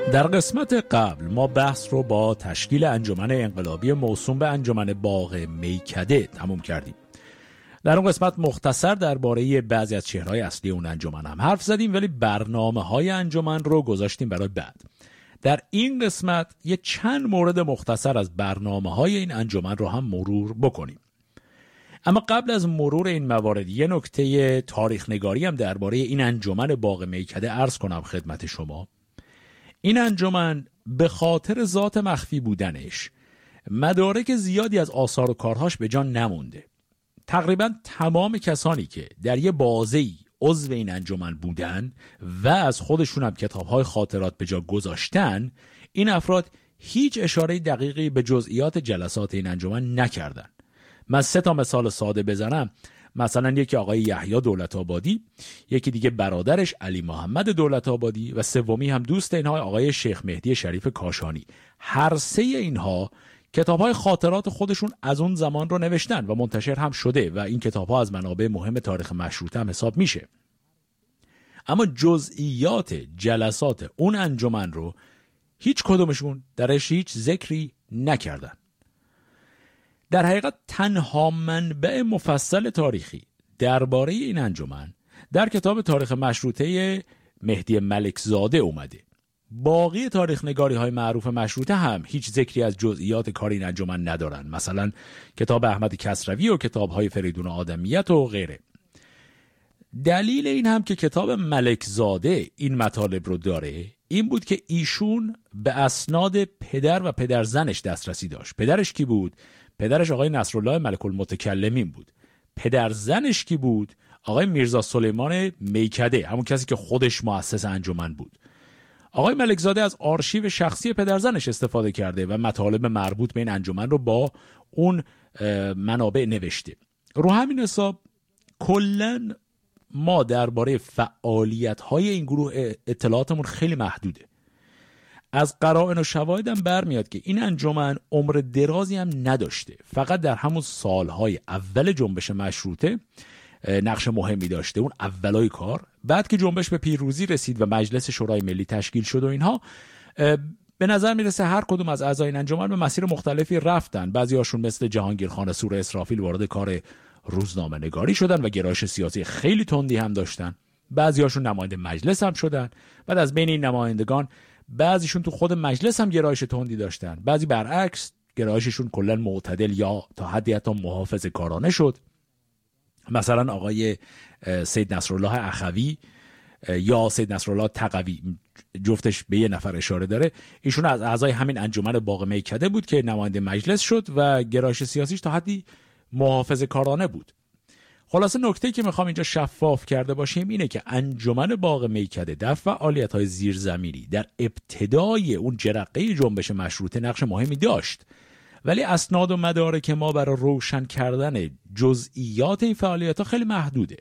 در قسمت قبل ما بحث رو با تشکیل انجمن انقلابی موسوم به انجمن باغ میکده تموم کردیم. در اون قسمت مختصر درباره بعضی از چهره‌های اصلی اون انجمن هم حرف زدیم، ولی برنامه‌های انجمن رو گذاشتیم برای بعد. در این قسمت یه چند مورد مختصر از برنامه‌های این انجمن رو هم مرور بکنیم. اما قبل از مرور این موارد یه نکته تاریخ نگاری هم درباره این انجمن باغ میکده عرض کنم خدمت شما. این انجمن به خاطر ذات مخفی بودنش مدارک زیادی از آثار و کارهاش به جا نمونده. تقریبا تمام کسانی که در یه بازه‌ای عضو این انجمن بودن و از خودشون هم کتاب‌های خاطرات به جا گذاشتن، این افراد هیچ اشاره دقیقی به جزئیات جلسات این انجمن نکردن. من 3 مثال ساده بزنم. مثلا یکی آقای یحیی دولت‌آبادی، یکی دیگه برادرش علی محمد دولت‌آبادی و سومی هم دوست اینها آقای شیخ مهدی شریف کاشانی. هر 3 اینها کتاب‌های خاطرات خودشون از اون زمان رو نوشتن و منتشر هم شده و این کتاب‌ها از منابع مهم تاریخ مشروطه هم حساب میشه. اما جزئیات جلسات اون انجمن رو هیچ کدومشون درش هیچ ذکری نکردن. در حقیقت تنها منبع مفصل تاریخی درباره این انجمن در کتاب تاریخ مشروطه مهدی ملکزاده اومده. باقی تاریخ نگاری های معروف مشروطه هم هیچ ذکری از جزئیات کار این انجمن ندارن، مثلا کتاب احمد کسروی و کتاب های فریدون آدمیت و غیره. دلیل این هم که کتاب ملکزاده این مطالب رو داره این بود که ایشون به اسناد پدر و پدرزنش دسترسی داشت. پدرش کی بود؟ پدرش آقای نصرالله ملک المتکلمین بود. پدرزنش کی بود؟ آقای میرزا سلیمان میکده، همون کسی که خودش مؤسس انجمن بود. آقای ملکزاده از آرشیو شخصی پدرزنش استفاده کرده و مطالب مربوط به این انجمن رو با اون منابع نوشته. رو همین حساب کلاً ما درباره فعالیت‌های این گروه اطلاعاتمون خیلی محدوده. از قرائن و شواهد هم برمیاد که این انجمن عمر درازی هم نداشته. فقط در همون سالهای اول جنبش مشروطه نقش مهمی داشته، اون اولای کار. بعد که جنبش به پیروزی رسید و مجلس شورای ملی تشکیل شد و اینها، به نظر میرسه هر کدوم از اعضای این انجمن به مسیر مختلفی رفتن. بعضیاشون مثل جهانگیر خان سور اسرافیل وارد کار روزنامه نگاری شدن و گرایش سیاسی خیلی تندی هم داشتن. بعضیاشون نماینده مجلس هم شدن. بعد از بین این نمایندگان بعضیشون تو خود مجلس هم گرایش تندی داشتن، بعضی برعکس گرایششون کلا معتدل یا تا حدی حتی محافظه‌کارانه شد. مثلا آقای سید نصرالله اخوی یا سید نصرالله تقوی، جفتش به یه نفر اشاره داره، ایشون از اعضای همین انجمن باغ میکده بود که نماینده مجلس شد و گرایش سیاسیش تا حدی محافظه‌کارانه بود. خلاصه نکته‌ای که میخوام اینجا شفاف کرده باشیم اینه که انجمن باغ میکده در فعالیت‌های زیرزمینی در ابتدای اون جرقه جنبش مشروطه نقش مهمی داشت، ولی اسناد و مدارک ما برای روشن کردن جزئیات این فعالیت‌ها خیلی محدوده.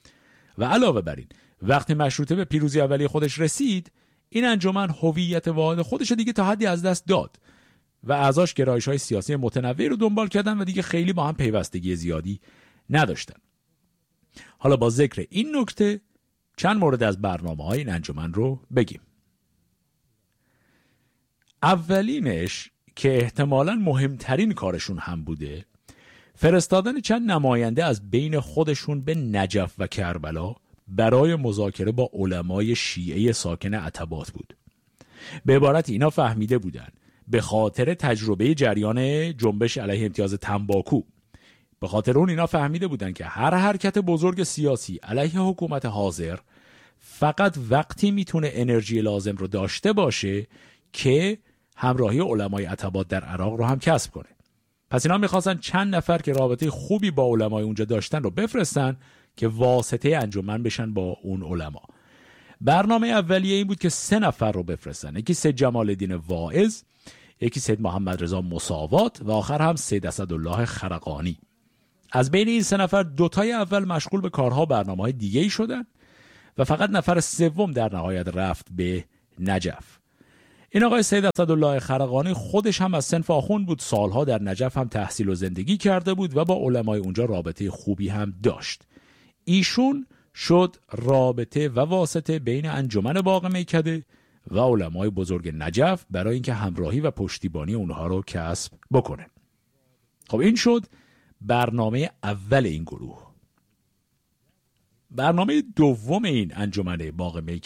و علاوه بر این، وقتی مشروطه به پیروزی اولیه خودش رسید، این انجمن هویت واحد خودش دیگه تا حدی از دست داد و اعضاش گرایش‌های سیاسی متنوعی رو دنبال کردن و دیگه خیلی با هم پیوستگی زیادی نداشتن. حالا با ذکر این نکته چند مورد از برنامه‌های این انجمن رو بگیم. اولینش که احتمالاً مهمترین کارشون هم بوده، فرستادن چند نماینده از بین خودشون به نجف و کربلا برای مذاکره با علمای شیعه ساکن عتبات بود. به عبارت اینا فهمیده بودن به خاطر تجربه جریان جنبش علیه امتیاز تنباکو، به خاطر اون اینا فهمیده بودن که هر حرکت بزرگ سیاسی علیه حکومت حاضر فقط وقتی میتونه انرژی لازم رو داشته باشه که همراهی علمای عتبات در عراق رو هم کسب کنه. پس اینا میخواستن چند نفر که رابطه خوبی با علمای اونجا داشتن رو بفرستن که واسطه انجمن بشن با اون علما. برنامه اولیه این بود که 3 نفر رو بفرستن، یکی سید جمال الدین واعظ، یکی سید محمد رضا مساوات و آخر هم سید اسدالله خرقانی. از بین این 3 نفر 2 تای اول مشغول به کارها برنامه‌های دیگه‌ای شدن و فقط نفر سوم در نهایت رفت به نجف. این آقای سید اسدالله خرقانی خودش هم از صنف آخوند بود، سالها در نجف هم تحصیل و زندگی کرده بود و با علمای اونجا رابطه خوبی هم داشت. ایشون شد رابطه و واسطه بین انجمن باغ میکده و علمای بزرگ نجف برای اینکه همراهی و پشتیبانی اونها رو کسب بکنه. خب این شد برنامه اول این گروه. برنامه دوم این انجمن باغ